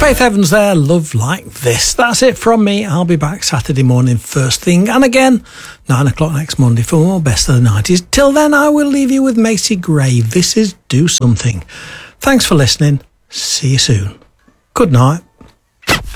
Faith Evans there, Love Like This. That's it from me. I'll be back Saturday morning first thing, and again 9 o'clock next Monday for more Best of the 90s. Till then, I will leave you with Macy Gray. This is Do Something. Thanks for listening. See you soon. Good night.